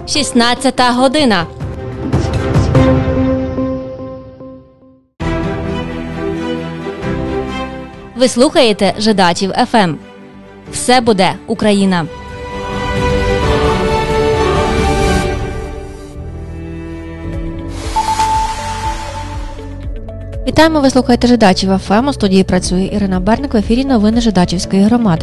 16 година. Ви слухаєте Жидачів ФМ. Все буде Україна. Вітаємо, ви слухаєте Жидачів ФМ. У студії працює Ірина Берник, в ефірі новини Жидачівської громади.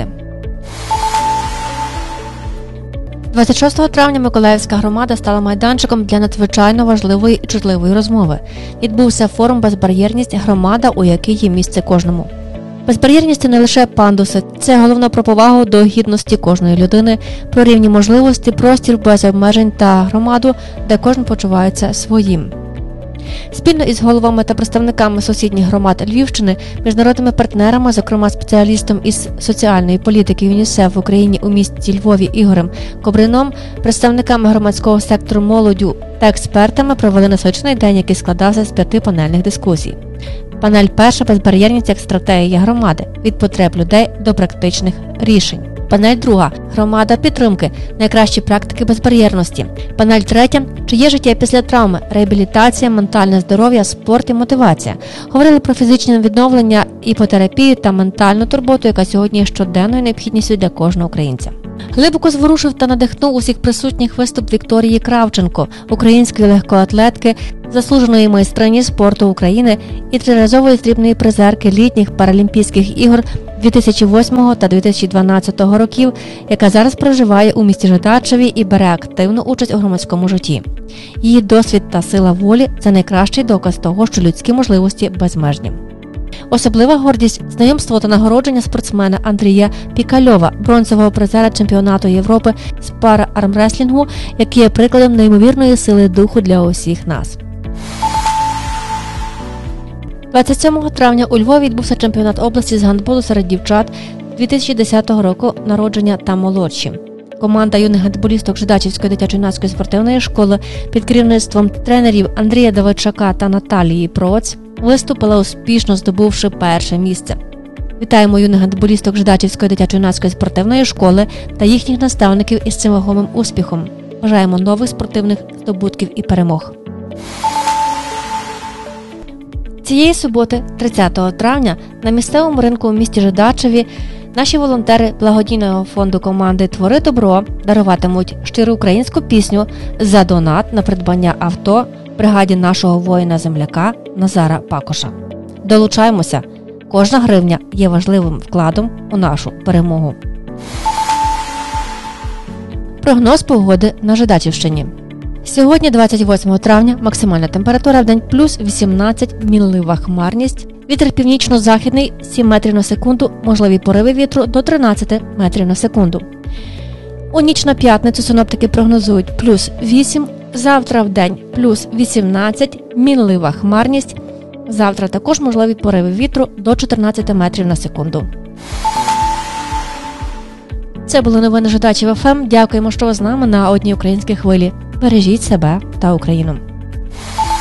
26 травня Миколаївська громада стала майданчиком для надзвичайно важливої і чутливої розмови. Відбувся форум «Безбар'єрність. Громада, у якій є місце кожному». Безбар'єрність – це не лише пандуси, це головно про повагу до гідності кожної людини, про рівні можливості, простір без обмежень та громаду, де кожен почувається своїм. Спільно із головами та представниками сусідніх громад Львівщини, міжнародними партнерами, зокрема спеціалістом із соціальної політики ЮНІСЕФ в Україні у місті Львові Ігорем Кобрином, представниками громадського сектору молоддю та експертами провели насичений день, який складався з 5 панельних дискусій. Панель перша – «Безбар'єрність як стратегія громади. Від потреб людей до практичних рішень». Панель друга – «Громада підтримки. Найкращі практики безбар'єрності». Панель третя – «Чи є життя після травми. Реабілітація, ментальне здоров'я, спорт і мотивація». Говорили про фізичне відновлення, іпотерапію та ментальну турботу, яка сьогодні є щоденною необхідністю для кожного українця. Глибоко зворушив та надихнув усіх присутніх виступ Вікторії Кравченко, української легкоатлетки, заслуженої майстрині спорту України і триразової срібної призерки літніх Паралімпійських ігор 2008 та 2012 років, яка зараз проживає у місті Жидачеві і бере активну участь у громадському житті. Її досвід та сила волі – це найкращий доказ того, що людські можливості безмежні. Особлива гордість – знайомство та нагородження спортсмена Андрія Пікальова, бронзового призера чемпіонату Європи з пара-армреслінгу, який є прикладом неймовірної сили духу для усіх нас. 27 травня у Львові відбувся чемпіонат області з гандболу серед дівчат 2010 року народження та молодші. Команда юних гандболісток Жидачівської дитячо-юнацької спортивної школи під керівництвом тренерів Андрія Давидчака та Наталії Проць виступила успішно, здобувши перше місце. Вітаємо юних гандболісток Жидачівської дитячо-юнацької спортивної школи та їхніх наставників із цим вагомим успіхом. Бажаємо нових спортивних здобутків і перемог. Цієї суботи, 30 травня, на місцевому ринку у місті Жидачеві наші волонтери благодійного фонду команди «Твори добро» даруватимуть щиру українську пісню за донат на придбання авто бригаді нашого воїна-земляка Назара Пакоша. Долучаємося! Кожна гривня є важливим вкладом у нашу перемогу. Прогноз погоди на Жидачівщині. Сьогодні, 28 травня, максимальна температура в день плюс 18, мінлива хмарність, вітер північно-західний 7 метрів на секунду, можливі пориви вітру до 13 метрів на секунду. У ніч на п'ятницю синоптики прогнозують плюс 8, завтра в день плюс 18, мінлива хмарність, завтра також можливі пориви вітру до 14 метрів на секунду. Це були новини Жидачів ФМ. Дякуємо, що ви з нами на одній українській хвилі. Бережіть себе та Україну.